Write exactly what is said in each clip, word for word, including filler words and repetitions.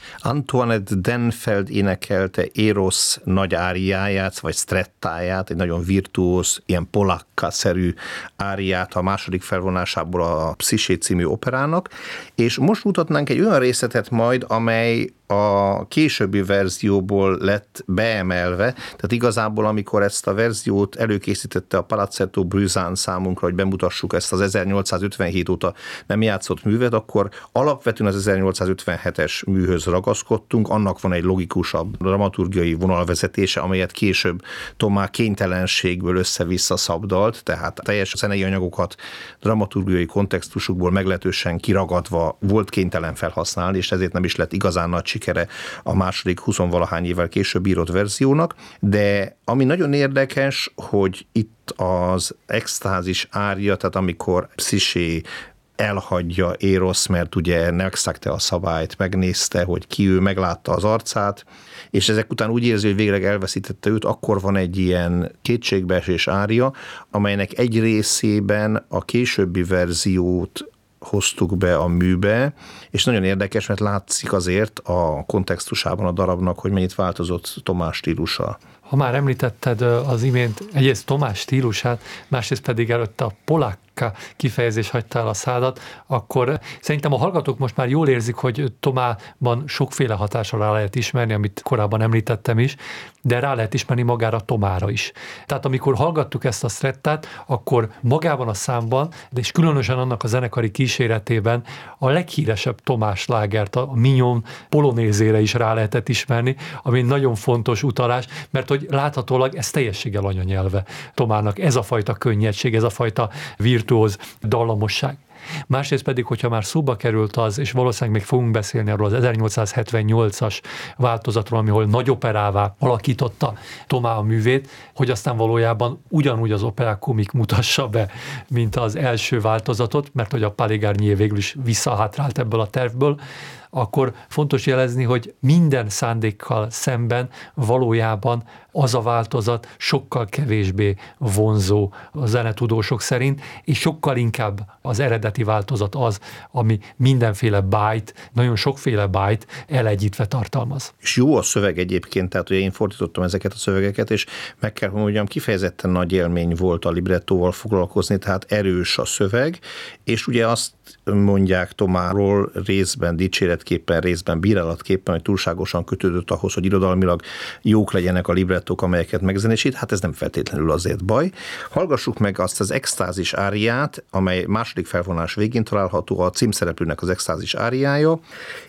Antoinette Denfeld énekelte Eros nagy áriáját, vagy strettáját, egy nagyon virtuóz, ilyen polakka-szerű áriát a második felvonásából a Psyché című operának, és most mutatnánk egy olyan részletet majd, amely a későbbi verzióból lett beemelve, tehát igazából amikor ezt a verziót előkészítette a Palazzetto Bruzán számunkra, hogy bemutassuk ezt az ezernyolcszázötvenhét óta nem játszott művet, akkor alapvetően az ezernyolcszázötvenhetes műhöz ragaszkodtunk, annak van egy logikusabb dramaturgiai vonalvezetése, amelyet később Thomas kénytelenségből össze-vissza szabdalt, tehát teljes zenei anyagokat dramaturgiai kontextusukból meglehetősen kiragadva volt kénytelen felhasználni, és ezért nem is lett igazán nagy sikere a második huszonvalahány évvel később írott verziónak, de ami nagyon érdekes, hogy itt az extázis ária, tehát amikor Psyché elhagyja Érosz, mert ugye megszegte a szabályt, megnézte, hogy ki ő, meglátta az arcát, és ezek után úgy érzi, hogy végleg elveszítette őt, akkor van egy ilyen kétségbeesés ária, amelynek egy részében a későbbi verziót hoztuk be a műbe, és nagyon érdekes, mert látszik azért a kontextusában a darabnak, hogy mennyit változott Tomás stílusa. Ha már említetted az imént egyrészt Tomás stílusát, másrészt pedig előtte a polakka kifejezés hagytál a szádat, akkor szerintem a hallgatók most már jól érzik, hogy Tomásban sokféle hatásra rá lehet ismerni, amit korábban említettem is, de rá lehet ismerni magára Tomára is. Tehát amikor hallgattuk ezt a strettát, akkor magában a számban, de és különösen annak a zenekari kíséretében a leghíresebb Tomás slágert, a Mignon polonézére is rá lehetett ismerni, ami egy nagyon fontos utalás, mert hogy láthatólag ez teljességgel anyanyelve Tomának, ez a fajta könnyedség, ez a fajta virtuóz dallamosság. Másrészt pedig, hogyha már szóba került az, és valószínűleg még fogunk beszélni arról az ezernyolcszázhetvennyolcas változatról, amihol nagy operává alakította Tomá a művét, hogy aztán valójában ugyanúgy az opera komik mutassa be, mint az első változatot, mert hogy a Palais Garnier végül is visszahátrált ebből a tervből, akkor fontos jelezni, hogy minden szándékkal szemben valójában az a változat sokkal kevésbé vonzó a zenetudósok szerint, és sokkal inkább az eredeti változat az, ami mindenféle bájt, nagyon sokféle bájt elegyítve tartalmaz. És jó a szöveg egyébként, tehát ugye én fordítottam ezeket a szövegeket, és meg kell mondjam, kifejezetten nagy élmény volt a librettóval foglalkozni, tehát erős a szöveg, és ugye azt mondják Tomáról részben dicséretképpen, részben bírálatképpen, hogy túlságosan kötődött ahhoz, hogy irodalmilag jók legyenek a librettók, amelyeket megzenésít, hát ez nem feltétlenül azért baj. Hallgassuk meg azt az extázis áriát, amely második felvonás végén található, a címszereplőnek az extázis áriája,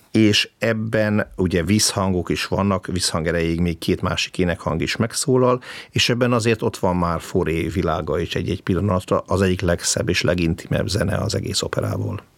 és ebben ugye vízhangok is vannak, vízhang erejéig még két másik énekhang is megszólal, és ebben azért ott van már Fauré világa is egy-egy pillanatra, az egyik legszebb és legintimebb zene az egész operából.